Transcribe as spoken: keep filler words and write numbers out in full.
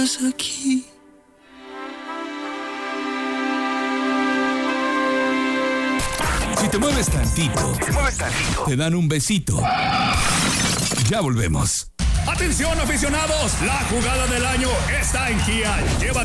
aquí. Si te mueves tantito, Si te mueves tantito, te dan un besito. Ya volvemos. Atención aficionados, la jugada del año está en Kia. Lleva